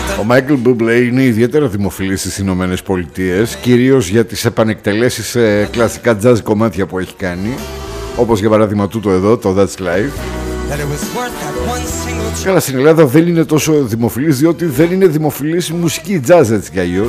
Ο Μάικλ Μπούμπλε είναι ιδιαίτερα δημοφιλής στις Ηνωμένες Πολιτείες, κυρίως για τις επανεκτελέσεις σε κλασικά jazz κομμάτια που έχει κάνει, όπως για παράδειγμα τούτο εδώ, το That's Life. Καλά, στην Ελλάδα δεν είναι τόσο δημοφιλής, διότι δεν είναι δημοφιλής η μουσική jazz έτσι κι αλλιώς.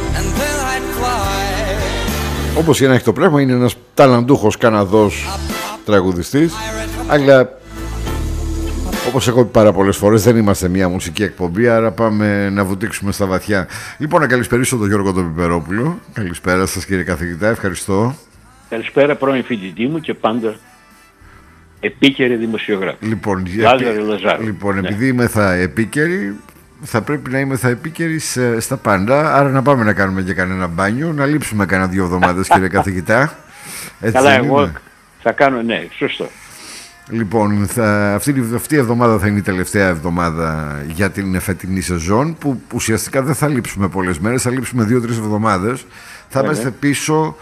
Όπως για να έχει το πράγμα, είναι ένας ταλαντούχος Καναδός τραγουδιστής, αλλά όπως έχω πει πάρα πολλές φορές, δεν είμαστε μια μουσική εκπομπή, άρα πάμε να βουτήξουμε στα βαθιά. Λοιπόν, να καλησπερίσω τον Γιώργο τον Πιπερόπουλο. Καλησπέρα σας κύριε καθηγητά, ευχαριστώ. Καλησπέρα πρώην φοιτητή μου και πάντα επίκαιρη δημοσιογράφη. Λοιπόν, ναι. Επειδή είμαι θα επίκαιρη, θα πρέπει να είμαι θα επίκαιρη στα πάντα, άρα να πάμε να κάνουμε και κανένα μπάνιο, να λείψουμε κανένα 2 εβδομάδες κύριε καθηγητά. Έτσι. Καλά, εγώ θα κάνω, ναι, σωστό. Λοιπόν, αυτή η εβδομάδα θα είναι η τελευταία εβδομάδα για την φετινή σεζόν, που ουσιαστικά δεν θα λείψουμε πολλές μέρες, θα λείψουμε 2-3 εβδομάδες. Θα είμαστε πίσω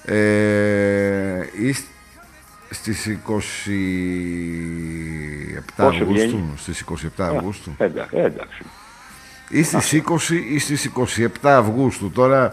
στις 27 Αυγούστου. Στις 27 Αυγούστου. Εντάξει. Ή στις 20 ή στις 27 Αυγούστου. Τώρα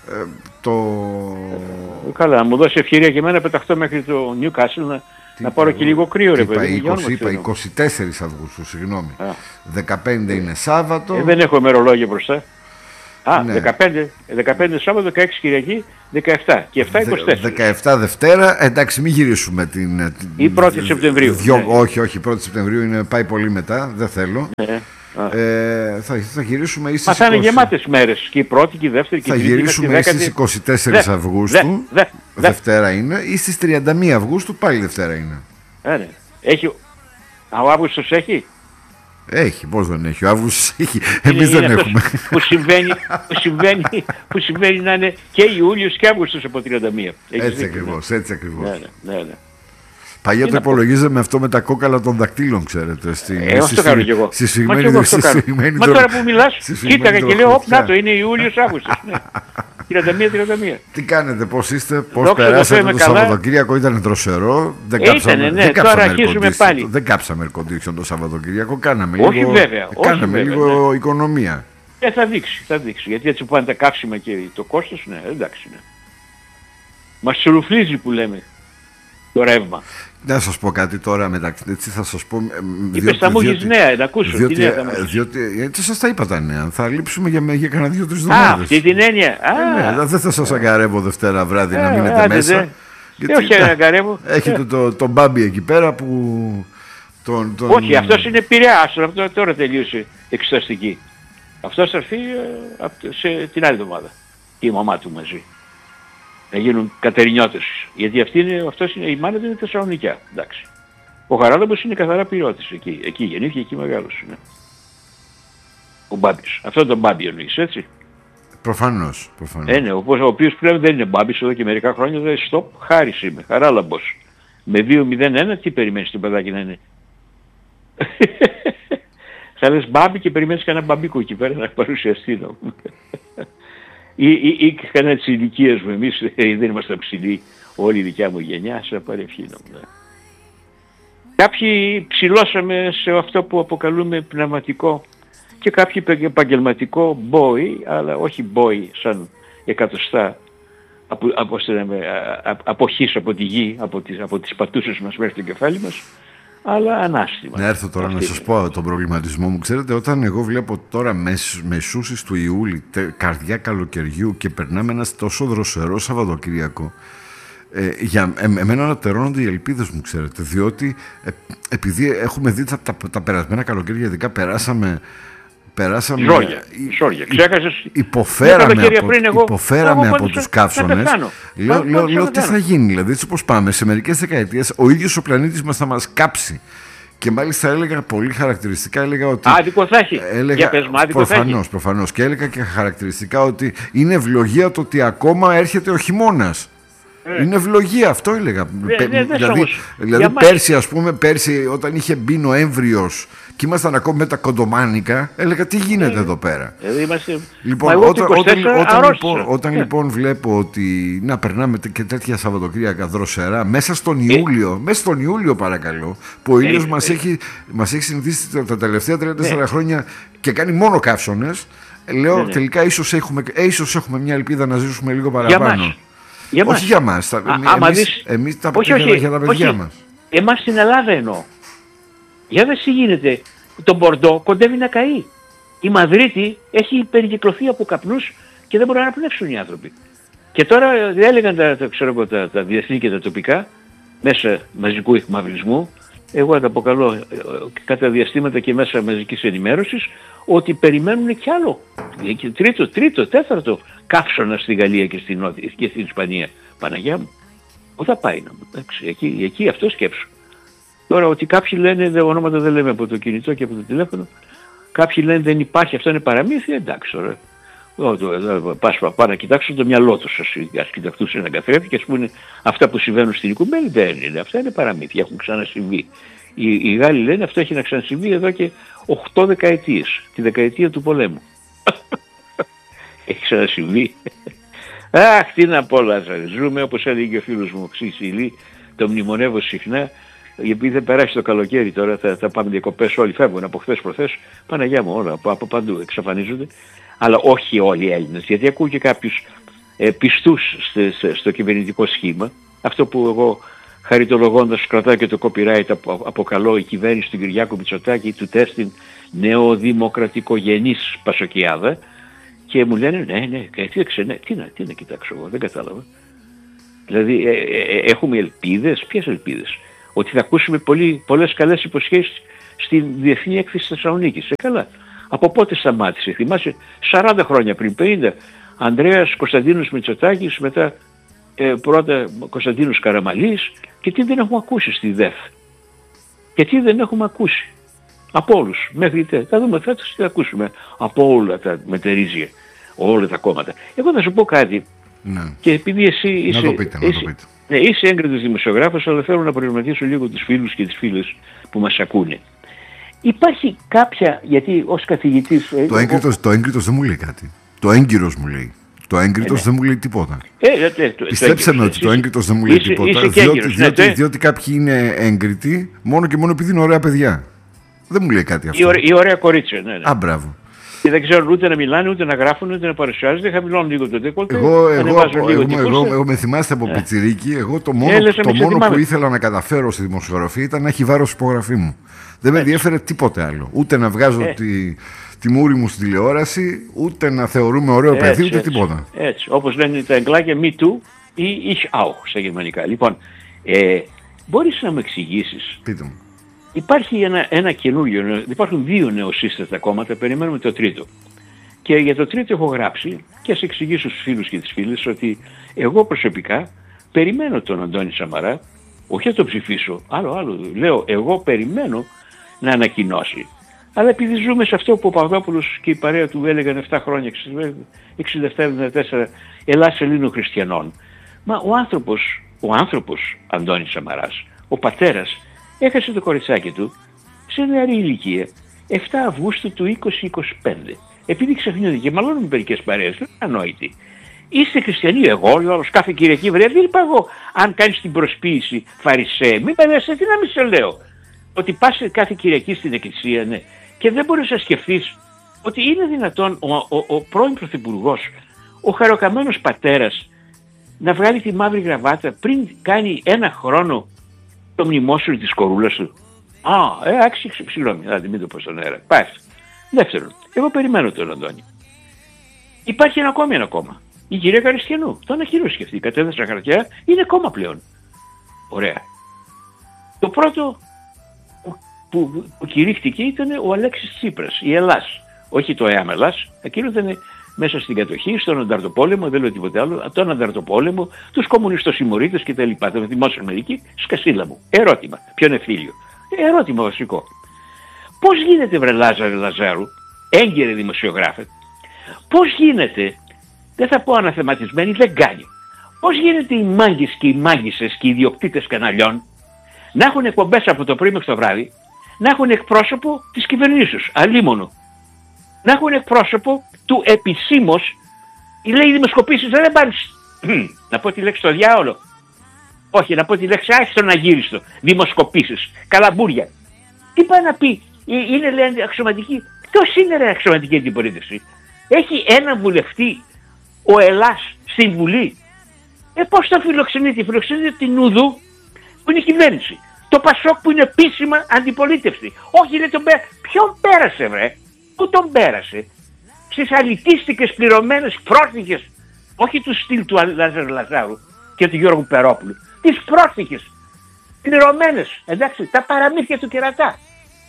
Καλά, να μου δώσει ευκαιρία και εμένα να πεταχτώ μέχρι το Newcastle να πάρω και λίγο κρύο, ρε παιδί. Είπα 24 Αυγούστου, συγγνώμη. 15 είναι Σάββατο. Δεν έχω ημερολόγιο μπροστά. Ναι. 15 Σάββατο, 16 Κυριακή, 17 και 7 24. 17 Δευτέρα, εντάξει, μην γυρίσουμε την... Ή 1η Σεπτεμβρίου. Όχι, 1η Σεπτεμβρίου πάει πολύ μετά, δεν θέλω. Ναι. Θα γυρίσουμε ή στις... Μα θα είναι γεμάτες μέρες, και η πρώτη και η δεύτερη και η τρίτη. Θα γυρίσουμε ή στις 24 Αυγούστου, Δευτέρα είναι, ή στις 31 Αυγούστου, πάλι Δευτέρα είναι. Ναι. Έχει... Ο Αύγουστος έχει? Έχει, πώς δεν έχει, ο Αύγουστος έχει, εμείς δεν έχουμε. Που συμβαίνει να είναι και Ιούλιος και Αύγουστος από 31. Έτσι ακριβώς. Ναι. Παλιά το υπολογίζαμε αυτό με τα κόκαλα των δακτύλων, ξέρετε. Αυτό το κάνω κι εγώ. Μα τώρα που μιλάς, κοίταγα και λέω, να το είναι Ιούλιος Αύγουστος. 31. Τι κάνετε, πώς είστε, πώς περάσατε το Σαββατοκύριακο? Ήταν δροσερό. Δεν κάψαμε air condition το Σαββατοκύριακο. Κάναμε λίγο οικονομία. Θα δείξει. Γιατί έτσι που πάνε τα καύσιμα και το κόστος, ναι, εντάξει. Μας σουρουφλίζει που λέμε το ρεύμα. Να σας πω κάτι τώρα μεταξύ, έτσι θα σας πω... Είπες θα μου έχεις νέα, να ακούσω. Διότι έτσι σας τα είπα τα νέα, θα λείψουμε για κανένα 2-3 εβδομάδες. Αυτή την έννοια. Δεν θα σας αγκαρεύω Δευτέρα βράδυ να μείνετε μέσα. Όχι αγκαρεύω. Έχετε τον Μπάμπη εκεί πέρα που... Όχι, αυτός είναι Πειραιάς, αυτό τώρα τελείωσε εξεταστική. Αυτός θα έρθει σε την άλλη εβδομάδα. Και η μαμά του μαζί. Να γίνουν κατερινιώτες. Γιατί η μάνα του είναι Θεσσαλονικιά. Εντάξει. Ο Χαράλαμπος είναι καθαρά Πειραιώτης εκεί. Εκεί γεννήθηκε, εκεί μεγάλωσε. Ναι. Ο Μπάμπης. Αυτό τον Μπάμπη εννοείς, έτσι. Προφανώς. Ναι, ο οποίος πλέον δεν είναι Μπάμπης εδώ και μερικά χρόνια. Δεν stop, Χάρης είμαι. Χαράλαμπος. Με 2-0-1 τι περιμένεις το παιδάκι να είναι? Θα λες Μπάμπη και περιμένεις κανένα μπαμπίκο εκεί πέρα να παρουσιαστεί. Ή κανένα της ηλικίας μου, εμείς δεν είμαστε ψηλοί, όλη η δικιά μου γενιά, σε παρευχήνω. Κάποιοι ψηλώσαμε σε αυτό που αποκαλούμε πνευματικό και κάποιοι επαγγελματικό boy, αλλά όχι boy σαν εκατοστά αποχής από τη γη, από τις πατούσες μας μέχρι το κεφάλι μας, αλλά ανάστημα. Να έρθω τώρα να σας πω τον προβληματισμό μου. Ξέρετε, όταν εγώ βλέπω τώρα μεσούσεις του Ιούλη, καρδιά καλοκαιριού και περνάμε ένα τόσο δροσερό Σαββατοκύριακο, για εμένα ανατερώνονται οι ελπίδες μου, ξέρετε, διότι επειδή έχουμε δει τα περασμένα καλοκαίρια, ειδικά περάσαμε Ζόρια. Ξέχασες. Υποφέραμε από τους καύσονες. Λέω τι θα γίνει, δηλαδή έτσι όπως πάμε σε μερικές δεκαετίες ο ίδιος ο πλανήτης μας θα μας κάψει. Και μάλιστα έλεγα πολύ χαρακτηριστικά ότι... Άδικο θα έχει. Προφανώς. Και έλεγα και χαρακτηριστικά ότι είναι ευλογία το ότι ακόμα έρχεται ο χειμώνας. Είναι ευλογία, αυτό έλεγα. Δηλαδή πέρσι, ας πούμε, όταν είχε μπει Νοέμβριος και ήμασταν ακόμη με τα κοντομάνικα, έλεγα τι γίνεται εδώ πέρα. Λοιπόν, όταν λοιπόν βλέπω ότι να περνάμε και τέτοια Σαββατοκύριακα δροσερά μέσα στον Ιούλιο παρακαλώ, που ο ήλιος μας έχει συνηθίσει τα τελευταία 34 χρόνια και κάνει μόνο καύσωνες, λέω τελικά ίσως έχουμε μια ελπίδα να ζήσουμε λίγο παραπάνω. Όχι για μας, εμείς τα πήγαμε για τα παιδιά μας. Εμάς στην Ελλάδα εννοώ. Για δες τι γίνεται. Το Μπορντό κοντεύει να καεί. Η Μαδρίτη έχει περικυκλωθεί από καπνούς και δεν μπορούν να αναπνεύσουν οι άνθρωποι. Και τώρα έλεγαν τα διεθνή και τα τοπικά, μέσα μαζικού εκμαυλισμού, εγώ τα αποκαλώ κατά διαστήματα και μέσα μαζικής ενημέρωσης, ότι περιμένουν κι άλλο. Τρίτο, τέταρτο καύσωνα στη Γαλλία και στην Ισπανία. Παναγιά μου, πού θα πάει να μου, εκεί αυτό σκέψου. Τώρα ότι κάποιοι λένε, ονόματα δεν λέμε από το κινητό και από το τηλέφωνο, κάποιοι λένε δεν υπάρχει, αυτό είναι παραμύθι, εντάξει τώρα. Πάνε να κοιτάξουν το μυαλό τους, ας κοιτάξουν έναν καθρέφτη και ας πούνε αυτά που συμβαίνουν στην Οικουμένη δεν είναι, αυτά είναι παραμύθια, έχουν ξανασυμβεί. Οι Γάλλοι λένε αυτό έχει να ξανασυμβεί εδώ και 8 δεκαετίες, τη δεκαετία του πολέμου. Έχει ξανασυμβεί. Αχ, τι να πω Λάζαρε, ζούμε όπως έλεγε ο φίλος μου ο Ξύσιλη, το μνημονεύω συχνά, επειδή δεν περάσει το καλοκαίρι τώρα, θα πάμε διακοπές, όλοι φεύγουν από χθες προχθές, Παναγιά μου όλα από παντού εξαφανίζονται, αλλά όχι όλοι οι Έλληνες, γιατί ακούω και κάποιους πιστούς στο κυβερνητικό σχήμα, αυτό που εγώ χαριτολογώντας κρατάω και το copyright αποκαλώ η κυβέρνηση του Κυριάκου Μητσοτάκη του τέστην νεοδημοκρατικογενής πασοκιάδα, και μου λένε ναι, τι να κοιτάξω εγώ, δεν κατάλαβα. Δηλαδή έχουμε ελπίδες, ποιες ελπίδες? Ότι θα ακούσουμε πολλές καλές υποσχέσεις στην Διεθνή Έκθεση Θεσσαλονίκης. Καλά. Από πότε σταμάτησε? Θυμάσαι 40 χρόνια πριν, 50, Ανδρέας Κωνσταντίνος Μητσοτάκης, μετά πρώτα Κωνσταντίνος Καραμαλής, και τι δεν έχουμε ακούσει στη ΔΕΘ. Και τι δεν έχουμε ακούσει. Από όλους, μέχρι θα δούμε φέτος τι θα ακούσουμε από όλα τα μετερίζια, όλα τα κόμματα. Εγώ θα σου πω κάτι, και επειδή εσύ είσαι έγκριτος δημοσιογράφος, αλλά θέλω να προβληματίσω λίγο τους φίλους και τις φίλες που μας ακούνε. Υπάρχει κάποια, γιατί ως καθηγητής... Το έγκριτος δεν μου λέει κάτι. Το έγκυρος μου λέει. Το έγκριτος δεν μου λέει τίποτα. Πιστέψτε με ότι το έγκριτος δεν μου λέει τίποτα, διότι κάποιοι είναι έγκριτοι μόνο και μόνο επειδή είναι ωραία παιδιά. Δεν μου λέει κάτι αυτό. Η ωραία κορίτσια, ναι. Α, μπράβο. Και δεν ξέρουν ούτε να μιλάνε, ούτε να γράφουν, ούτε να παρουσιάζονται, χαμηλώνουν λίγο το δέκολτο. Εγώ με θυμάστε από πιτσιρίκι, εγώ το μόνο που ήθελα να καταφέρω στη δημοσιογραφία ήταν να έχει βάρος υπογραφή μου. Δεν με ενδιαφέρε τίποτε άλλο. Ούτε να βγάζω τη μούρη μου στη τηλεόραση, ούτε να θεωρούμε ωραίο παιδί, ούτε τίποτα. Έτσι, όπως λένε τα εγγλάκια, me too ή ich auch στα γερμανικά. Λοιπόν, μπορείς να μου εξηγήσεις? Πείτε μου. Υπάρχει ένα καινούριο, υπάρχουν 2 νεοσύστατα κόμματα, περιμένουμε το τρίτο. Και για το τρίτο έχω γράψει και ας εξηγήσω στους φίλους και τις φίλες ότι εγώ προσωπικά περιμένω τον Αντώνη Σαμαρά, όχι να το ψηφίσω, άλλο, λέω εγώ περιμένω να ανακοινώσει. Αλλά επειδή ζούμε σε αυτό που ο Παπαδόπουλος και η παρέα του έλεγαν 7 χρόνια, 67-74, Ελλάς Ελλήνων Χριστιανών. Μα ο άνθρωπος Αντώνης Σαμαράς, ο πατέρας, έχασε το κοριτσάκι του σε νεαρή ηλικία, 7 Αυγούστου του 2025. Επειδή ξεχνιούνται και μάλλον με μερικές παρέες, δεν είναι ανόητοι. Είστε χριστιανοί? Εγώ, όλος κάθε Κυριακή, δεν είπα εγώ, αν κάνεις την προσποίηση φαρισέ, μην παλιάσαι, τι να μην σε λέω. Ότι πας κάθε Κυριακή στην εκκλησία, ναι, και δεν μπορείς να σκεφτείς ότι είναι δυνατόν ο πρώην Πρωθυπουργός, ο χαροκαμένος πατέρας, να βγάλει τη μαύρη γραβάτα πριν κάνει 1 χρόνο το μνημόσυνο της κορούλας του. Άξιξε, συγγνώμη, μην το πω στον αέρα. Πάει. Δεύτερον, εγώ περιμένω τον Αντώνη. Υπάρχει ακόμη ένα κόμμα. Η κυρία Καριστιανού. Το ανακοίνωσε και αυτή. Κατέθεσα χαρτιά, είναι κόμμα πλέον. Ωραία. Το πρώτο που κηρύχθηκε ήταν ο Αλέξης Τσίπρας, η Ελλάς. Όχι το ΕΑΜ Ελλάς. Εκείνο ήταν μέσα στην κατοχή, στον Ανταρτοπόλεμο, δεν λέω τίποτε άλλο, τον Ανταρτοπόλεμο, τους κομμουνιστοσημωρίτες κτλ. Το δημόσιο μερική, σκασίλα μου. Ερώτημα. Ποιον ευθύλιο? Ερώτημα βασικό. Πώς γίνεται, βρε Λάζαρε Λαζάρου, έγκαιρε δημοσιογράφε, πώς γίνεται, δεν θα πω αναθεματισμένοι, δεν κάνει. Πώς γίνεται οι μάγκες και οι μάγισσες και οι ιδιοκτήτες καναλιών να έχουν εκπομπές από το πρωί μέχρι το βράδυ, να έχουν εκπρόσωπο της κυβερνήσεως, αλίμονο. Να έχουν εκπρόσωπο του επισήμως, λέει δημοσκοπήσεις, δεν πάρεις, να πω τη λέξη στο διάολο. Όχι, να πω τη λέξη άχιστον αγύριστο. Δημοσκοπήσεις, καλαμπούρια. Τι πάει να πει, είναι λέει αξιωματική. Ποιος είναι ρε αξιωματική αντιπολίτευση? Έχει έναν βουλευτή ο Ελλάς στην Βουλή. Πώς το φιλοξενείται? Φιλοξενείται την Ουδού που είναι η κυβέρνηση. Το Πασόκ που είναι επίσημα αντιπολίτευση. Όχι λέει ποιον πέρασε βρε? Πού τον πέρασε? Στις αλητίστικες πληρωμένες πρόθηκες. Όχι του στυλ του Λάζαρου Λαζάρου και του Γιώργου Περόπουλου. Τις πρόθηκες πληρωμένες, εντάξει, τα παραμύθια του κερατά.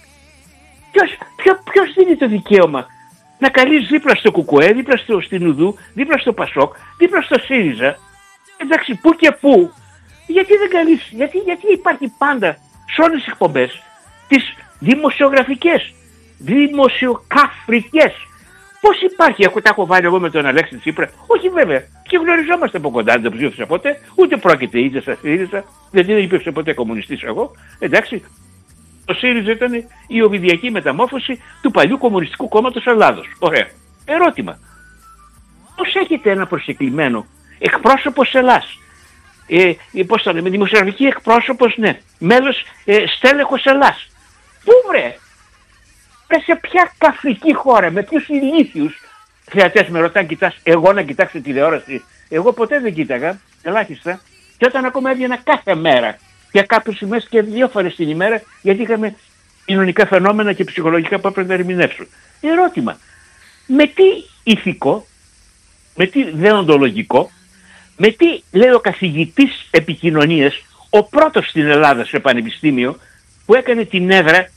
Ποιος δίνει το δικαίωμα να καλείς δίπλα στο ΚΚΕ, δίπλα στην Ουδού, δίπλα στο Πασόκ, δίπλα στο ΣΥΡΙΖΑ, εντάξει, πού και πού? Γιατί δεν καλείς, γιατί υπάρχει πάντα σε όλες τις εκπομπές τις δημοσιογραφικές, δημοσιοκαφρικές? Πώς υπάρχει, τα έχω βάλει εγώ με τον Αλέξη Τσίπρα? Όχι βέβαια, και γνωριζόμαστε από κοντά, δεν ψήφισα ποτέ, ούτε πρόκειται είτε στα ΣΥΡΙΖΑ, γιατί δεν υπήρξε ποτέ κομμουνιστής εγώ, εντάξει. Το ΣΥΡΙΖΑ ήταν η οβιδιακή μεταμόρφωση του παλιού Κομμουνιστικού Κόμματος Ελλάδος. Ωραία. Ερώτημα. Πώς έχετε ένα προσκεκλημένο εκπρόσωπος Ελλάς? Πώς το λέμε, δημοσιογραφική εκπρόσωπος, ναι. Μέλος στέλεχος Ελλάς. Πού βρε? Σε ποια καφρική χώρα, με ποιους ηλίθιους θεατές με ρωτάνε, κοιτάς, εγώ να κοιτάξω τηλεόραση? Εγώ ποτέ δεν κοίταγα, ελάχιστα, και όταν ακόμα έβγαινα κάθε μέρα για κάποιες ημέρες και 2 φορές την ημέρα, γιατί είχαμε κοινωνικά φαινόμενα και ψυχολογικά που έπρεπε να ερμηνεύσω. Ερώτημα, με τι ηθικό, με τι δεοντολογικό, με τι λέει ο καθηγητής επικοινωνίας, ο πρώτος στην Ελλάδα σε πανεπιστήμιο που έκανε την έδρα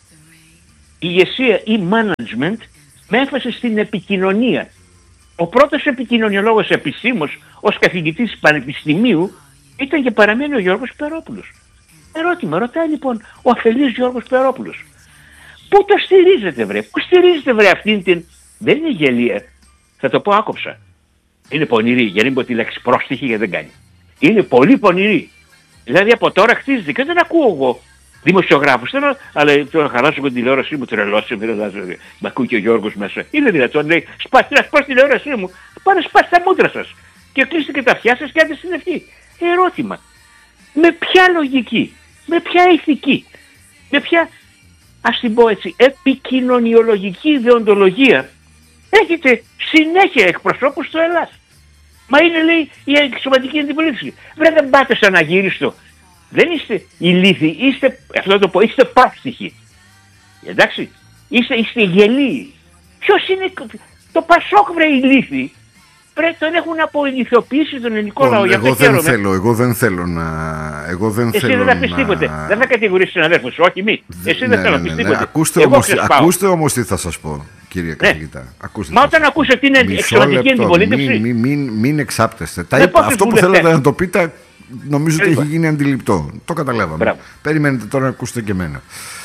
ηγεσία ή management με έμφαση στην επικοινωνία. Ο πρώτος επικοινωνιολόγος επισήμως ως καθηγητής πανεπιστημίου ήταν και παραμένει ο Γιώργος Περόπουλος. Ερώτημα, ρωτάει λοιπόν ο αφελής Γιώργος Περόπουλος. Πού το στηρίζετε βρε? Πού στηρίζετε βρε αυτήν την... Δεν είναι γελία. Θα το πω άκοψα. Είναι πονηρή, για να μην πω τη λέξη πρόστιχη, γιατί δεν κάνει. Είναι πολύ πονηρή. Δηλαδή από τώρα χτίζεται και δεν ακούω εγώ δημοσιογράφους. Αλλά τώρα χαλάσω την τηλεόρασή μου, τρελός είμαι, μ' ακούει και ο Γιώργος μέσα. Είναι δυνατόν, λέει, να σπάσει την τηλεόρασή μου, πάνε σπάσει τα μούτρα σας. Και κλείστε και τα αυτιά σας και άντε στην ευχή. Ερώτημα. Με ποια λογική, με ποια ηθική, με ποια, ας την πω έτσι, επικοινωνιολογική ιδεοντολογία έχετε συνέχεια εκπροσώπους στο Ελλάς? Μα είναι, λέει, η αξιωματική αντιπολίτευση. Βρε, δεν πάτε σαν αγύριστο. Δεν είστε ηλίθιοι, είστε, αυτό να το πω, είστε πρόστιχοι. Εντάξει, είστε γελοί. Ποιος είναι το Πασόκ βρε ηλίθιοι? Τον έχουν αποηλιθιοποιήσει τον ελληνικό λαό. Εγώ δεν θέλω να... Εσύ δεν θα πεις τίποτε. Δεν θα κατηγορήσεις συναδέλφους, όχι μη. Εσύ δεν θέλω να πεις τίποτε. Ακούστε όμως τι θα σας πω, κύριε καθηγητά. Μα όταν ακούσετε ότι είναι εξωματική αντιπολίτευση... Μην εξάπτεστε. Αυτό που θέλετε να το πείτε, νομίζω ότι έχει γίνει αντιληπτό. Το καταλάβαμε. Περιμένετε τώρα να ακούσετε και εμένα.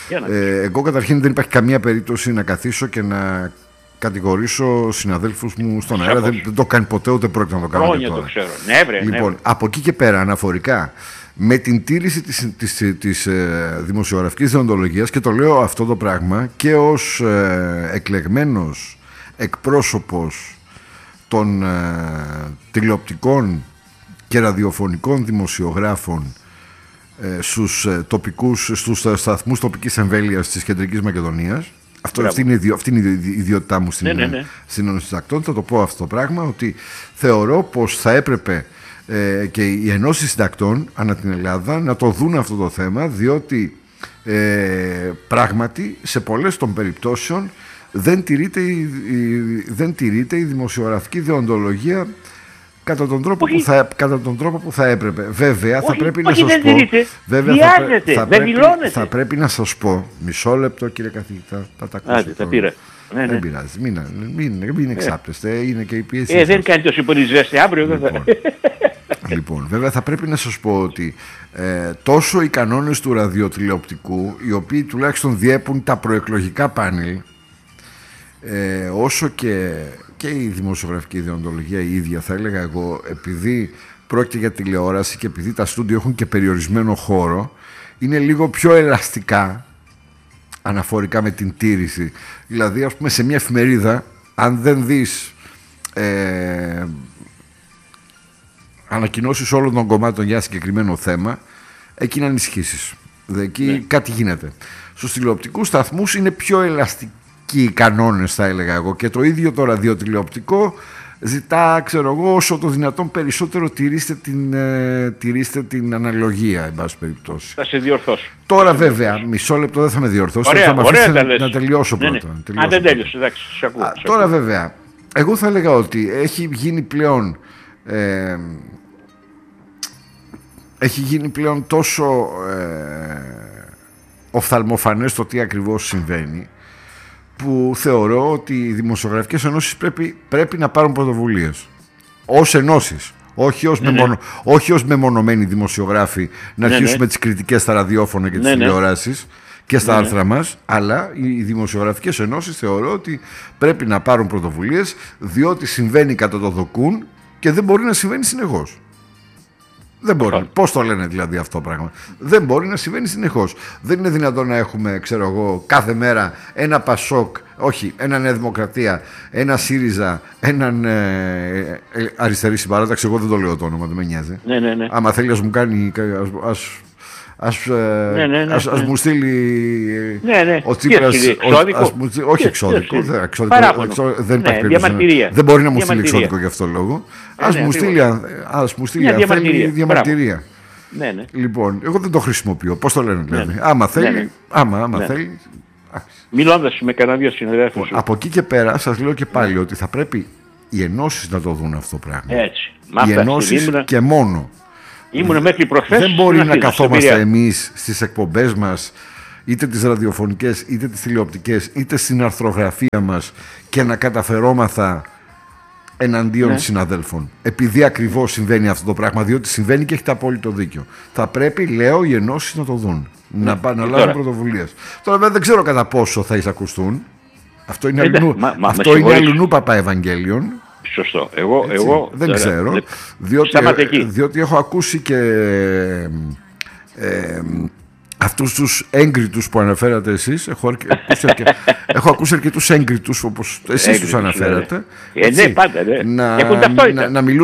Εγώ καταρχήν δεν υπάρχει καμία περίπτωση να καθίσω και να κατηγορήσω συναδέλφους μου στον αέρα. Δεν το κάνει ποτέ, ούτε πρόκειται να το κάνω και τώρα. Το ξέρω. Ναι, βρε, λοιπόν, από εκεί και πέρα, αναφορικά με την τήρηση της δημοσιογραφικής δεοντολογίας, και το λέω αυτό το πράγμα και ως εκλεγμένος εκπρόσωπος των τηλεοπτικών και ραδιοφωνικών δημοσιογράφων στους σταθμούς τοπικής εμβέλειας της Κεντρικής Μακεδονίας. Αυτή είναι η ιδιότητά μου στην Ένωση Συντακτών. Θα το πω αυτό το πράγμα, ότι θεωρώ πως θα έπρεπε και οι ενώσεις συντακτών ανά την Ελλάδα να το δουν αυτό το θέμα, διότι πράγματι σε πολλές των περιπτώσεων δεν τηρείται η δημοσιογραφική δεοντολογία κατά τον τρόπο που θα έπρεπε. Βέβαια, θα πρέπει να σας πω. Θα πρέπει να σας πω. Μισό λεπτό, κύριε καθηγητά. Θα τα ακούσετε. Τα πήρα. Δεν πειράζει. Μην εξάπτεστε. Είναι και η πίεση. Δεν κάνει τόσο πολύ ζέστη. Αύριο Λοιπόν, βέβαια θα πρέπει να σας πω ότι τόσο οι κανόνες του ραδιοτηλεοπτικού, οι οποίοι τουλάχιστον διέπουν τα προεκλογικά πάνελ, όσο και η δημοσιογραφική ιδεοντολογία η ίδια, θα έλεγα εγώ, επειδή πρόκειται για τηλεόραση και επειδή τα στούντιο έχουν και περιορισμένο χώρο, είναι λίγο πιο ελαστικά αναφορικά με την τήρηση. Δηλαδή, ας πούμε, σε μια εφημερίδα, αν δεν δεις ανακοινώσεις όλων των κομμάτων για συγκεκριμένο θέμα, εκεί να ανησυχήσεις. Εκεί κάτι γίνεται. Στους τηλεοπτικούς σταθμούς είναι πιο ελαστικοί οι κανόνες, θα έλεγα εγώ, και το ίδιο το ραδιοτηλεοπτικό ζητά, ξέρω εγώ, όσο το δυνατόν περισσότερο τηρήστε την αναλογία, εν πάση περιπτώσει. Θα σε διορθώσω. Τώρα βέβαια, μισό λεπτό, δεν θα με διορθώσει. Θα με αφήσει να τελειώσω πρώτα. Αν δεν τέλειωσε, εντάξει, σε ακούω. Τώρα βέβαια, εγώ θα έλεγα ότι έχει γίνει πλέον τόσο οφθαλμοφανές το τι ακριβώς συμβαίνει, που θεωρώ ότι οι δημοσιογραφικές ενώσεις πρέπει να πάρουν πρωτοβουλίες. Ως ενώσεις. Όχι ως μεμονωμένοι δημοσιογράφοι να αρχίσουμε τις κριτικές στα ραδιόφωνα και τις τηλεοράσεις και στα άρθρα μας, αλλά οι δημοσιογραφικές ενώσεις θεωρώ ότι πρέπει να πάρουν πρωτοβουλίες, διότι συμβαίνει κατά το δοκούν και δεν μπορεί να συμβαίνει συνεχώς. Δεν μπορεί. Πώς το λένε δηλαδή αυτό το πράγμα? Δεν μπορεί να συμβαίνει συνεχώς. Δεν είναι δυνατόν να έχουμε, ξέρω εγώ, κάθε μέρα ένα Πασόκ, όχι, ένα Νέα Δημοκρατία, ένα ΣΥΡΙΖΑ, έναν αριστερή συμπαράταξη. Εγώ δεν το λέω το όνομα, δεν με νοιάζει. Ναι. Άμα θέλει, ας μου κάνει. Ας μου στείλει ο Τσίπρας. Όχι εξώδικο. Δεν υπάρχει περίπτωση. Δεν μπορεί να μου στείλει εξώδικο για αυτό το λόγο. Ας μου στείλει αν θέλει διαμαρτυρία. Λοιπόν, εγώ δεν το χρησιμοποιώ. Πώς το λένε δηλαδή? Άμα θέλει. Μιλώντας με κανένα δύο συνεδέφους. Από εκεί και πέρα σας λέω και πάλι ότι θα πρέπει οι ενώσεις να το δουν αυτό το πράγμα. Έτσι. Οι ενώσεις και μόνο. Δεν μπορεί να καθόμαστε εμείς στις εκπομπές μας, είτε τις ραδιοφωνικές, είτε τις τηλεοπτικές, είτε στην αρθρογραφία μας, και να καταφερόμαθα εναντίον συναδέλφων. Επειδή ακριβώς συμβαίνει αυτό το πράγμα, διότι συμβαίνει και έχετε απόλυτο δίκιο. Θα πρέπει, λέω, οι ενώσεις να το δουν. Να λάβουν πρωτοβουλίες. Τώρα δεν ξέρω κατά πόσο θα εισακουστούν. Αυτό είναι αλληνού Παπαευαγγέλιον. Σωστό. Εγώ δεν ξέρω. Διότι έχω ακούσει και αυτούς τους έγκριτους που αναφέρατε εσείς. Έχω ακούσει αρκετούς έγκριτους όπως εσείς τους αναφέρατε. Ναι, πάντα. Να μιλούν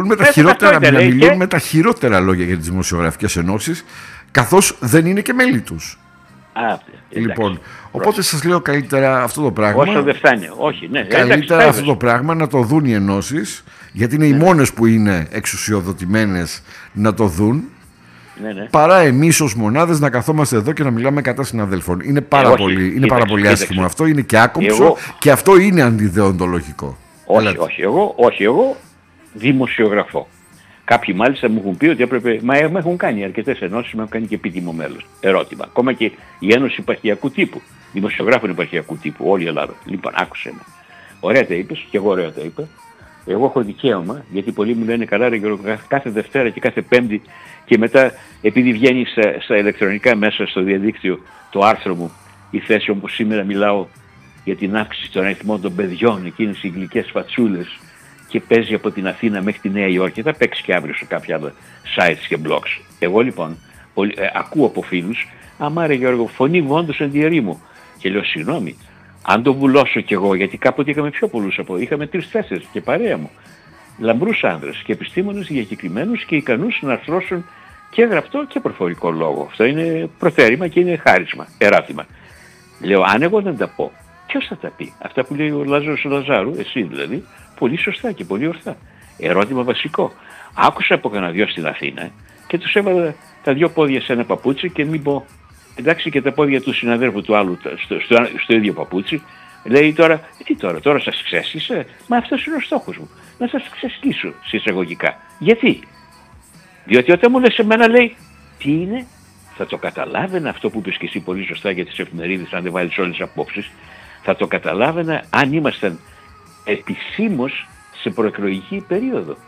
με τα χειρότερα λόγια για τις δημοσιογραφικές ενώσεις, καθώς δεν είναι και μέλη τους. Λοιπόν, οπότε σας λέω καλύτερα αυτό το πράγμα. Όσο δεν φτάνει. Όχι, ναι. Καλύτερα αυτό το πράγμα να το δουν οι ενώσεις, γιατί είναι οι μόνες που είναι εξουσιοδοτημένες να το δουν, παρά εμείς ως μονάδες να καθόμαστε εδώ και να μιλάμε κατά συναδέλφων. Είναι πάρα πολύ άσχημο αυτό, είναι και άκομψο, και αυτό είναι αντιδεοντολογικό. Όχι, εγώ δημοσιογραφώ. Κάποιοι μάλιστα μου έχουν πει ότι έπρεπε. Μα έχουν κάνει αρκετές ενώσεις, με έχουν κάνει και επίτιμο μέλος. Ερώτημα. Ακόμα και η Ένωση Υπαρχιακού Τύπου. Δημοσιογράφων Υπαρχιακού Τύπου. Όλη η Ελλάδα. Λοιπόν, άκουσε με. Ωραία τα είπες, και εγώ ωραία τα είπα. Εγώ έχω δικαίωμα, γιατί πολλοί μου λένε καλά, ρε Γιώργο, κάθε Δευτέρα και κάθε Πέμπτη, και μετά, επειδή βγαίνει στα ηλεκτρονικά μέσα στο διαδίκτυο το άρθρο μου, η θέση όπου σήμερα μιλάω για την αύξηση των αριθμών των παιδιών, εκείνες οι γλυκές φατσούλες, και παίζει από την Αθήνα μέχρι τη Νέα Υόρκη, θα παίξει και αύριο σε κάποια άλλα sites και blogs. Εγώ λοιπόν ακούω από φίλους, αμά ρε Γιώργο, φωνή βόντως εν τη ερήμου. Και λέω, συγγνώμη, αν το βουλώσω κι εγώ, γιατί κάποτε είχαμε πιο πολλούς είχαμε 3-4 και παρέα μου, λαμπρούς άνδρες και επιστήμονες διακεκριμένους και ικανούς να αρθρώσουν και γραπτό και προφορικό λόγο. Αυτό είναι προτέρημα και είναι χάρισμα, εράτημα. Λέω, αν εγώ δεν τα πω, ποιος θα τα πει? Αυτά που λέει ο Λάζαρος ο Λαζάρου, εσύ δηλαδή, πολύ σωστά και πολύ ορθά. Ερώτημα βασικό. Άκουσα από κανένα δυο στην Αθήνα και τους έβαλα τα δυο πόδια σε ένα παπούτσι, και μην πω, εντάξει, και τα πόδια του συναδέρφου του άλλου στο ίδιο παπούτσι. Λέει τώρα, τώρα σας ξέσκισα? Μα αυτός είναι ο στόχος μου. Να σας ξεσκίσω συσσαγωγικά. Γιατί? Διότι όταν μου λες εμένα, λέει, τι είναι, θα το καταλάβαινα αυτό που είπες και εσύ πολύ σωστά για τις εφημερίδες, αν δεν βάλεις όλες τις απόψεις, θα το καταλάβαινα αν ήμασταν επισήμως σε προεκλογική περίοδο.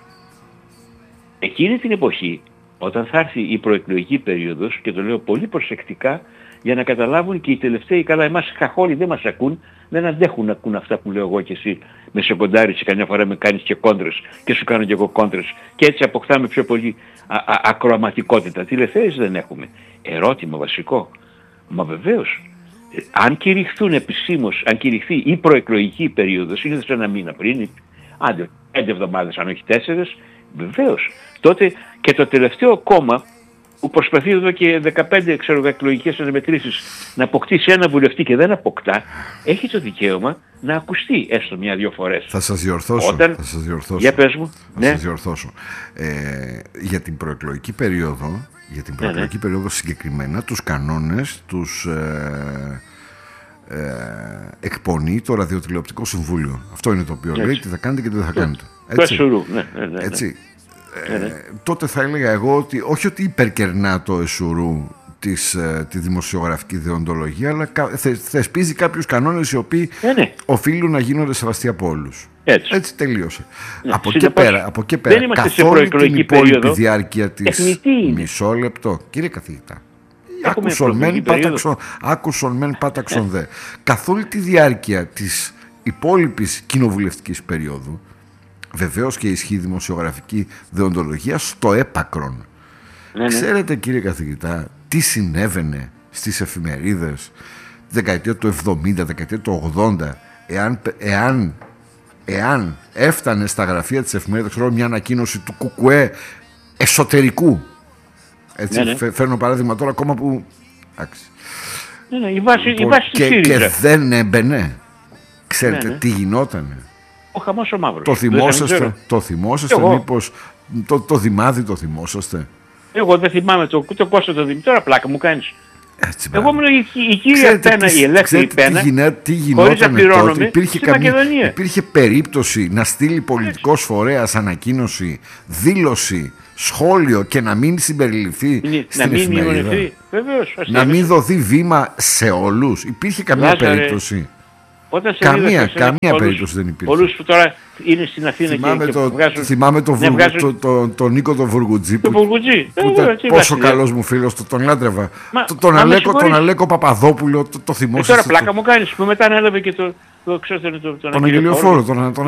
Εκείνη την εποχή, όταν θα έρθει η προεκλογική περίοδος, και το λέω πολύ προσεκτικά για να καταλάβουν και οι τελευταίοι, καλά εμάς χαχόλοι δεν μας ακούν, δεν αντέχουν να ακούν αυτά που λέω εγώ και εσύ, με σεκοντάρεις, καμιά φορά με κάνεις και κόντρες και σου κάνω και εγώ κόντρες, και έτσι αποκτάμε πιο πολύ ακροαματικότητα. Τηλεθέσεις δεν έχουμε. Ερώτημα βασικό. Μα βεβαίως, αν κηρυχθούν επισήμως, αν κηρυχθεί η προεκλογική περίοδος, είναι σε ένα μήνα πριν, άντε 5 εβδομάδες αν όχι 4, βεβαίως. Τότε και το τελευταίο κόμμα που προσπαθεί εδώ και 15 εκλογικές αναμετρήσεις να αποκτήσει ένα βουλευτή και δεν αποκτά, έχει το δικαίωμα να ακουστεί έστω 1-2 φορές. Θα σας διορθώσω. Για πες μου. Σας διορθώσω. Για την προεκλογική περίοδο, περίοδο συγκεκριμένα, τους κανόνες τους εκπονεί το Ραδιοτηλεοπτικό Συμβούλιο. Αυτό είναι το οποίο λέει τι θα κάνετε και τι δεν θα κάνετε. Έτσι. Τότε θα έλεγα εγώ ότι όχι ότι υπερκερνά το ΕΣΟΥΡΟΥ τη δημοσιογραφική δεοντολογία, αλλά θεσπίζει κάποιους κανόνες οι οποίοι οφείλουν να γίνονται σεβαστοί από όλους. Έτσι τελείωσε. Από εκεί πέρα καθ' όλη την υπόλοιπη διάρκεια της... Μισό λεπτό, κύριε καθηγητά. Άκουσον μεν πάταξον δε. Καθ' όλη τη διάρκεια της υπόλοιπης κοινοβουλευτικής περίοδου, βεβαίως και ισχύει δημοσιογραφική δεοντολογία στο έπακρον. Ξέρετε, κύριε καθηγητά, τι συνέβαινε στις εφημερίδες δεκαετία του 70, δεκαετία του 80, εάν έφτανε στα γραφεία της εφημερίδας μια ανακοίνωση του ΚΚΕ εσωτερικού. Έτσι, φέρνω παράδειγμα τώρα ακόμα που... Η βάση του ΣΥΡΙΖΑ. Και δεν έμπαινε. Ξέρετε τι γινότανε? Ο χαμός ο μαύρος. Το θυμόσαστε μήπως? Το Δημάδι το θυμόσαστε? Εγώ δεν θυμάμαι το Κώστα το Δημήτρη, τώρα πλάκα μου κάνεις. Εγώ ήμουν η κύρια πένα, η ελεύθερη πένα, χωρίς να πληρώνομαι, στη Μακεδονία. Υπήρχε περίπτωση να στείλει πολιτικός φορέας ανακοίνωση, δήλωση, σχόλιο και να μην συμπεριληφθεί στην εφημερίδα? Βεβαίως. Να μην δοθεί βήμα σε όλους? Υπήρχε καμία περίπτωση? Καμία περίπτωση δεν υπήρχε. Όλους που τώρα είναι στην Αθήνα θυμάμαι τον Νίκο τον Βουργουτζή. Πόσο καλός μου φίλος, τον λάτρευα. Τον Αλέκο Παπαδόπουλο, το θυμόσαστε? Τώρα πλάκα μου κάνεις που μετά ανέλαβε και τον Αγγελιοφόρο.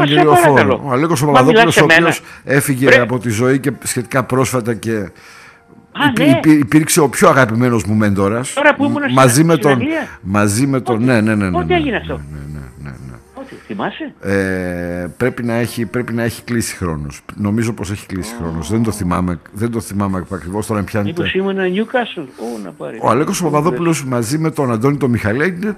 Ο Αλέκος Παπαδόπουλος, ο οποίος έφυγε από τη ζωή και σχετικά πρόσφατα και υπήρξε ο πιο αγαπημένος μου μέντορας. Τώρα που ήμουν μαζί με τον... Ναι. Πότε έγινε αυτό? Θυμάσαι? Πρέπει να έχει κλείσει χρόνος. Νομίζω πως έχει κλείσει χρόνος. Δεν το θυμάμαι ακριβώς τώρα. Μήπως ήμουν Newcastle? Ο Αλέκος Παπαδόπουλος μαζί με τον Αντώνη τον Μιχαλέ είναι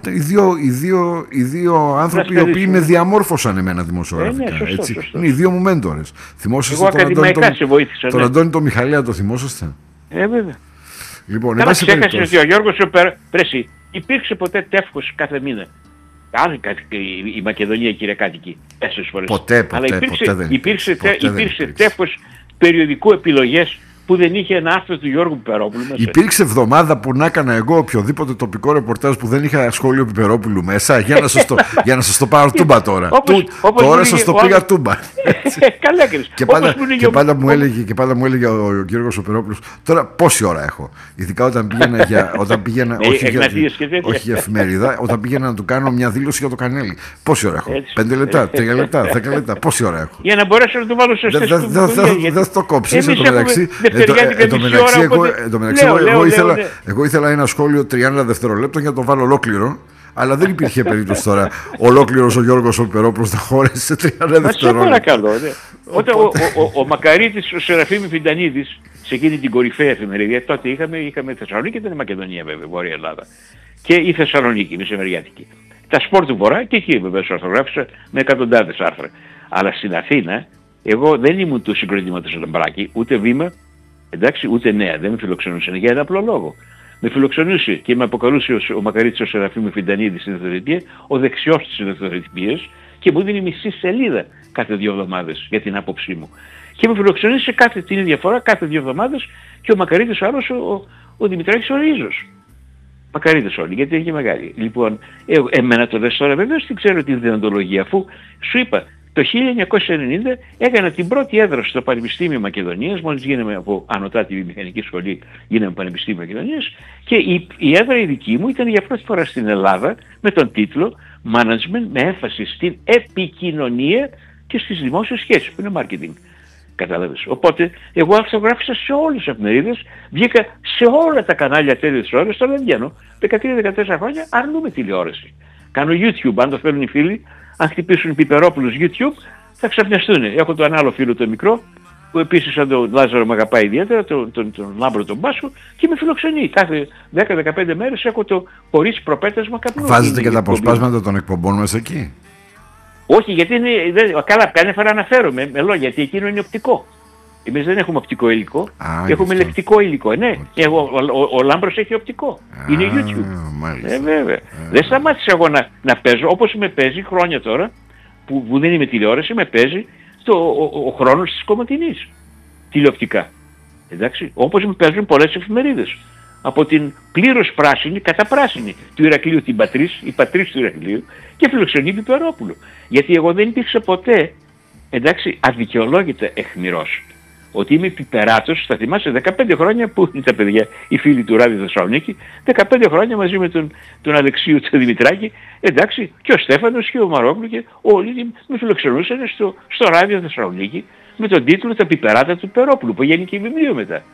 οι δύο άνθρωποι οι οποίοι με διαμόρφωσαν εμένα δημοσιογραφικά. Είναι οι δύο μου μέντορες. Θυμόσαστε τον Αντώνη τον Μιχαλέα? Το θυμόσαστε? Βέβαια. Λοιπόν, καλά ξέχασε ότι ο Γιώργος Πρέσι υπήρξε ποτέ τεύχος κάθε μήνα? Η Μακεδονία, κύριε κάτοικοι, 4 φορές. Ποτέ υπήρξε τεύχος περιοδικού επιλογές που δεν είχε ένα άρθρο του Γιώργου Πιπερόπουλου μέσα. Υπήρξε εβδομάδα που να έκανα εγώ οποιοδήποτε τοπικό ρεπορτάζ που δεν είχα σχόλιο Πιπερόπουλου μέσα, για να σας το πάρω τούμπα τώρα. Τώρα σας το πήγα τούμπα. Καλά έκανες. Και πάντα μου έλεγε ο Γιώργος Πιπερόπουλος, τώρα πόση ώρα έχω? Ειδικά όταν πήγαινα όχι για εφημερίδα, όταν πήγαινα να του κάνω μια δήλωση για το Κανέλι. Πόση ώρα έχω? 5 λεπτά, 3 λεπτά, 10 λεπτά, πόση ώρα έχω? Για να μπορέσω να του βάλω σε θέση. Δεν θα το κόψεις μεταξύ. Εγώ ήθελα ένα σχόλιο 30 δευτερολέπτων για να το βάλω ολόκληρο, αλλά δεν υπήρχε περίπτωση τώρα ολόκληρος ο Γιώργος ο Πιπερόπουλος να χωρέσει σε 30 δευτερόλεπτα. Όταν ο Μακαρίτης, ο Σεραφείμ Φιντανίδης, σε εκείνη την κορυφαία εφημερίδα, τότε είχαμε Θεσσαλονίκη και ήταν η Μακεδονία βέβαια, Βόρεια Ελλάδα. Και η Θεσσαλονίκη, μεσημεριάτικη. Τα σπορ του Βορρά και εκεί βέβαια σου αρθρογράφησα με εκατοντάδες άρθρα. Αλλά στην Αθήνα, εγώ δεν ήμουν του συγκροτήματος Λαμπράκη, ούτε Βήμα, εντάξει, ούτε Νέα. Δεν με φιλοξενούσαν για ένα απλό λόγο. Με φιλοξενούσε και με αποκαλούσε ο Μακαρίτης ο Σεραφείμ Φιντανίδης στην ευθυντική, ο δεξιός της ευθυντικής, και μου δίνει μισή σελίδα κάθε 2 εβδομάδες για την άποψή μου. Και με φιλοξενούσε την ίδια φορά, κάθε 2 εβδομάδες, και ο Μακαρίτης ο άλλος, ο Δημητράκης ο Ρίζος. Μακαρίτες όλοι, γιατί είναι και μεγάλοι. Λοιπόν, εμένα το λες τώρα βεβαίως δεν ξέρω τη δεοντολογία, αφού σου είπα, το 1990 έκανα την πρώτη έδρα στο Πανεπιστήμιο Μακεδονίας, μόλις γίναμε από ανωτάτη βιομηχανική σχολή, γίναμε Πανεπιστήμιο Μακεδονίας, και η έδρα η δική μου ήταν για πρώτη φορά στην Ελλάδα με τον τίτλο Management με έμφαση στην επικοινωνία και στις δημόσιες σχέσεις, που είναι marketing. Κατάλαβες. Οπότε εγώ αυτογράφησα σε όλες τις εφημερίδες, βγήκα σε όλα τα κανάλια τέτοιες ώρες, τώρα δεν βγαίνω. 13-14 χρόνια αρνούμε τηλεόραση. Κάνω YouTube, αν το θέλουν οι φίλοι, αν χτυπήσουν Πιπερόπουλος YouTube, θα ξαφνιαστούν. Έχω τον άλλο φίλο το μικρό, που επίσης σαν τον Λάζαρο με αγαπάει ιδιαίτερα, τον Λάμπρο τον Μπάσκο, και με φιλοξενεί. Κάθε 10-15 μέρες έχω το χωρίς προπέτασμα καπνού. Βάζετε και τα αποσπάσματα των εκπομπών μας εκεί? Όχι, γιατί καλά, κάθε φορά αναφέρομαι με λόγια, γιατί εκείνο είναι οπτικό. Εμείς δεν έχουμε οπτικό υλικό, έχουμε λεκτικό υλικό. Ναι, ο Λάμπρος έχει οπτικό. Είναι YouTube. Βέβαια. Δεν σταμάτησα εγώ να παίζω, όπως με παίζει χρόνια τώρα, που δεν είμαι τηλεόραση, με παίζει ο χρόνος της Κομματινής, τηλεοπτικά. Εντάξει, όπως με παίζουν πολλές εφημερίδες. Από την πλήρως πράσινη, κατά πράσινη του Ηρακλείου την Πατρίς, η Πατρίς του Ηρακλείου, και φιλοξενεί Πιπερόπουλο. Γιατί εγώ δεν υπήρξα ποτέ, εντάξει, αδικαιολόγητα αιχμηρός. Ότι είμαι πιπεράτος, θα θυμάσαι 15 χρόνια που είναι τα παιδιά, οι φίλοι του Ράδιο Θεσσαλονίκη, 15 χρόνια μαζί με τον Αλεξίου τον Δημητράκη, εντάξει, και ο Στέφανος και ο Μαρόπουλο και όλοι με φιλοξενούσαν στο Ράδιο Θεσσαλονίκη με τον τίτλο «Τα πιπεράτα του Πιπερόπουλου», που γίνει και βιβλίο μετά.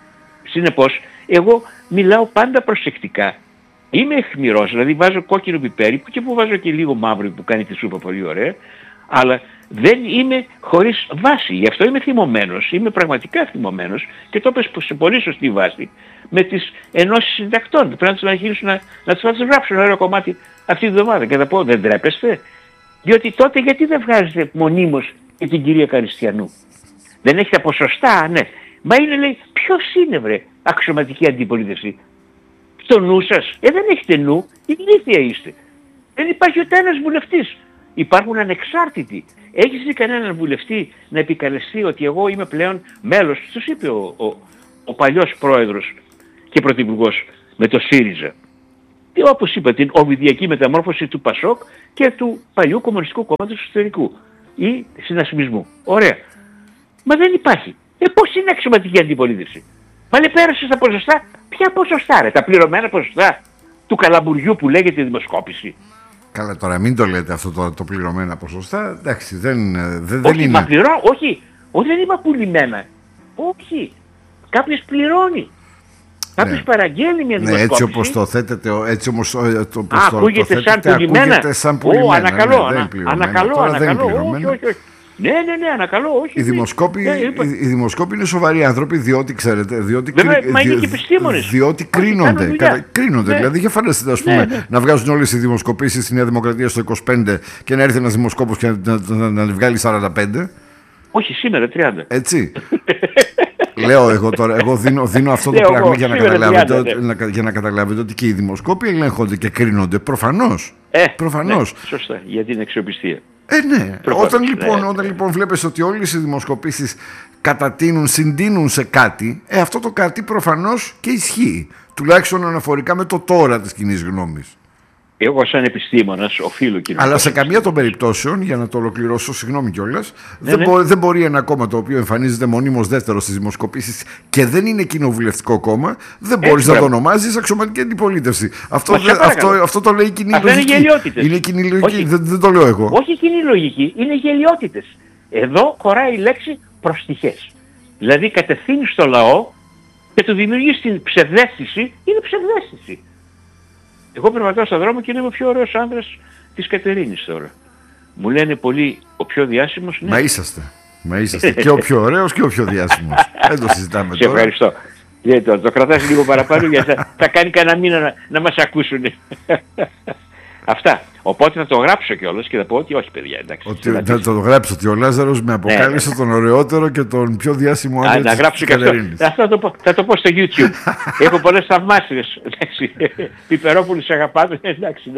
Συνεπώς, εγώ μιλάω πάντα προσεκτικά. Είμαι αιχμηρός, δηλαδή βάζω κόκκινο πιπέρι, και που βάζω και λίγο μαύρο που κάνει τη σούπα πολύ ωραία, αλλά δεν είμαι χωρίς βάση. Γι' αυτό είμαι θυμωμένος, είμαι πραγματικά θυμωμένος, και το είπες σε πολύ σωστή βάση, με τις ενώσεις συντακτών. Πρέπει να τους αναχειρήσουν να τους γράψουν ένα ωραίο κομμάτι αυτή τη εβδομάδα. Και θα πω, δεν τρέπεστε? Διότι τότε γιατί δεν βγάζετε μονίμως και την κυρία Καριστιανού? Δεν έχετε ποσοστά, ναι. Μα είναι, λέει, ποιος είναι, βρε, αξιωματική αντιπολίτευση? Στο νου σας? Δεν έχετε νου, ηλίθια είστε. Δεν υπάρχει ούτε ένας βουλευτής. Υπάρχουν ανεξάρτητοι. Έχεις δει κανέναν βουλευτή να επικαλεστεί ότι εγώ είμαι πλέον μέλος? Τους είπε ο παλιός πρόεδρος και πρωθυπουργός με το ΣΥΡΙΖΑ. Και όπως είπα, την οβιδιακή μεταμόρφωση του ΠΑΣΟΚ και του παλιού Κομμουνιστικού Κόμματος Εσωτερικού ή συνασπισμού. Ωραία. Μα δεν υπάρχει. Πώς είναι αξιωματική αντιπολίτευση? Μα λέει, πέρασε στα ποσοστά. Ποια ποσοστά, ρε? Τα πληρωμένα ποσοστά του καλαμπουριού που λέγεται δημοσκόπηση? Καλά, τώρα μην το λέτε αυτό το πληρωμένα ποσοστά. Εντάξει, δεν όχι, είναι. Όχι, δεν είμαι πουλημένα. Όχι. Κάποιος πληρώνει. Κάποιος παραγγέλνει μια δημοσκόπηση. Έτσι όπως το θέτετε, έτσι όμως το ακούγεται σαν πουλημένα. Ακούγεται σαν πουλημένα. Ανακαλώ. Όχι. Ναι, ανακαλώ, όχι. Οι δημοσκόποι είναι σοβαροί άνθρωποι, διότι ξέρετε. Μα είναι και επιστήμονες. Διότι κρίνονται. Κρίνονται. Δηλαδή, για φανταστείτε, ας πούμε, να βγάζουν όλες οι δημοσκοπήσεις στη Νέα Δημοκρατία στο 25 και να έρθει ένας δημοσκόπος και να βγάλει 45. Όχι, σήμερα 30. Έτσι. Λέω εγώ τώρα, εγώ δίνω αυτό το πράγμα για να καταλάβετε ότι και οι δημοσκόποι ελέγχονται και κρίνονται προφανώς. Προφανώς. Ναι, σωστά, για την αξιοπιστία. Ναι. Όταν λοιπόν βλέπεις ότι όλες οι δημοσκοπήσεις συντείνουν σε κάτι, αυτό το κάτι προφανώς και ισχύει. Τουλάχιστον αναφορικά με το τώρα της κοινής γνώμης. Εγώ σαν επιστήμονας οφείλω, κύριε. Αλλά σε καμία των περιπτώσεων, για να το ολοκληρώσω, συγγνώμη κιόλας, δεν μπορεί ένα κόμμα το οποίο εμφανίζεται μονίμως δεύτερο στις δημοσκοπήσεις και δεν είναι κοινοβουλευτικό κόμμα, δεν μπορείς να το ονομάζεις αξιωματική αντιπολίτευση. Αυτό το λέει η κοινή λογική. Είναι γελιότητες. Είναι κοινή λογική, δεν το λέω εγώ. Όχι κοινή λογική, είναι γελιότητες. Εδώ χωράει η λέξη προστιχές. Δηλαδή κατευθύνεις στο λαό και του δημιουργείς την ψευδαίσθηση, είναι ψευδαίσθηση. Εγώ περπατάω στον δρόμο και είμαι ο πιο ωραίος άνδρας της Κατερίνης τώρα. Μου λένε πολλοί ο πιο διάσημος. Ναι. Μα είσαστε και ο πιο ωραίος και ο πιο διάσημος. Δεν το συζητάμε τώρα. Σε ευχαριστώ. Το κρατάς λίγο παραπάνω γιατί θα κάνει κανένα μήνα να μας ακούσουν. Αυτά. Οπότε θα το γράψω κιόλας και θα πω ότι όχι, παιδιά. Εντάξει, θα το γράψω ότι ο Λάζαρος με αποκάλεσε τον ωραιότερο και τον πιο διάσημο άντρα της Κατερίνης. Αυτό θα το πω στο YouTube. Έχω πολλές θαυμάσιες. Πιπερόπουλου σε αγαπάτε. Εντάξει.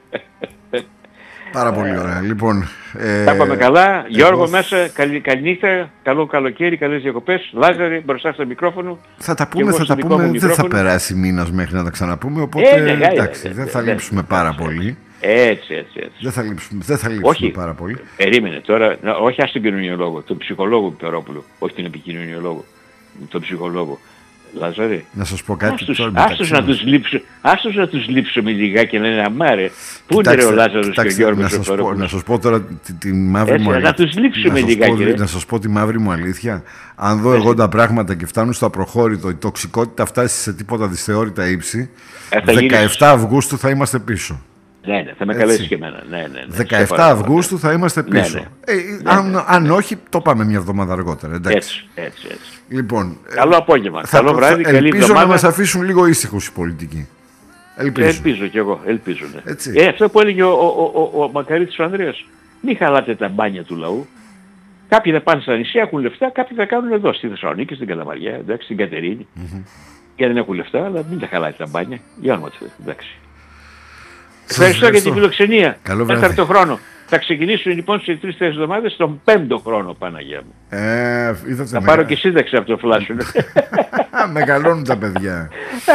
Πάρα πολύ ωραία. Λοιπόν, τα πάμε καλά. Γιώργο μέσα, καλή νύχτα, καλό καλοκαίρι, καλές διακοπές. Λάζαρη μπροστά στο μικρόφωνο. Θα τα πούμε. Δεν θα περάσει μήνας μέχρι να τα ξαναπούμε. Οπότε εντάξει, δεν θα λείψουμε πάρα πολύ. Έτσι. Δεν θα λείψουμε πάρα πολύ. Περίμενε τώρα, όχι ας τον κοινωνιολόγο, τον ψυχολόγο Πιπερόπουλο, όχι τον επικοινωνιολόγο, τον ψυχολόγο. Λάζαρε. Να σας πω κάτι. Άστος να τους λείψουμε λιγάκι να λένε αμάρε. Πού είναι ο Λάζαρος και ο Γιώργος να σας πω τώρα τη μαύρη μου αλήθεια. Να τους λείψουμε λιγάκι. Να σας πω τη μαύρη μου αλήθεια. Αν δω εγώ τα πράγματα και φτάνουν στο απροχώρητο, η τοξικότητα φτάσει σε τίποτα δυσθεώρητα ύψη, 17 Αυγούστου θα είμαστε πίσω. Ναι, θα με καλέσει και εμένα. Ναι. 17 Αυγούστου θα είμαστε πίσω. Αν όχι, το πάμε μια εβδομάδα αργότερα. Εντάξει. Έτσι. Λοιπόν, καλό απόγευμα. Καλό βράδυ. Καλή εβδομάδα. Ελπίζω να μας αφήσουν λίγο ήσυχους οι πολιτικοί. Ελπίζω κι εγώ. Ναι. Αυτό που έλεγε ο Μακαρίτης ο Ανδρέας. Μην χαλάτε τα μπάνια του λαού. Κάποιοι θα πάνε στα νησιά, έχουν λεφτά, κάποιοι θα κάνουν εδώ στη Θεσσαλονίκη, στην Καλαμαριά, εντάξει, στην Κατερίνη. Γιατί δεν έχουν λεφτά, αλλά μην τα χαλάτε τα μπάνια. Για όνομα του Θεού, εντάξει. Ευχαριστώ για την φιλοξενία. Τέταρτο χρόνο. Θα ξεκινήσουν λοιπόν σε 3-4 εβδομάδες τον 5ο χρόνο, Παναγιά μου. Θα πάρω και σύνταξη από το φλάσιο. Μεγαλώνουν τα παιδιά.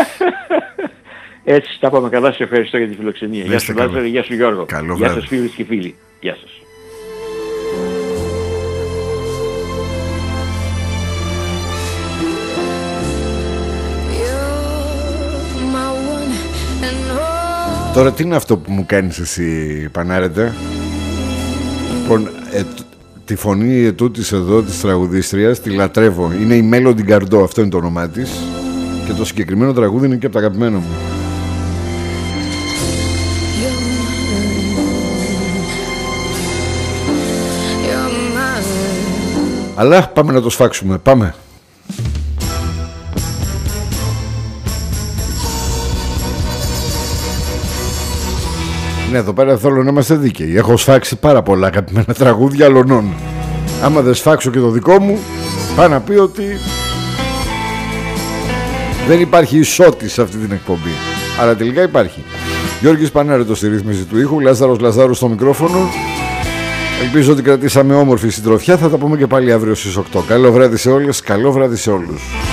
Έτσι, τα πάμε καλά. Σε ευχαριστώ για την φιλοξενία. Γεια σου Λάζαρε, γεια σου Γιώργο. Γεια σας φίλοι και φίλοι. Γεια σας. Τώρα τι είναι αυτό που μου κάνεις εσύ, Πανάρετε? Λοιπόν, τη φωνή ετούτης εδώ της τραγουδίστριας τη λατρεύω. Είναι η Μέλοντι Γκαρντό, αυτό είναι το όνομά της. Και το συγκεκριμένο τραγούδι είναι και από τα αγαπημένα μου. Αλλά πάμε να το σφάξουμε, πάμε. Ναι, εδώ πέρα θέλω να είμαστε δίκαιοι. Έχω σφάξει πάρα πολλά αγαπημένα τραγούδια αλωνών. Άμα δεν σφάξω και το δικό μου, πάω να πει ότι δεν υπάρχει ισότης σε αυτή την εκπομπή. Αλλά τελικά υπάρχει. Γιώργης Πανάρετος στη ρύθμιση του ήχου, Λάζαρος Λαζάρου στο μικρόφωνο. Ελπίζω ότι κρατήσαμε όμορφη συντροφιά. Θα τα πούμε και πάλι αύριο στις 8. Καλό βράδυ σε όλες, καλό βράδυ σε όλους.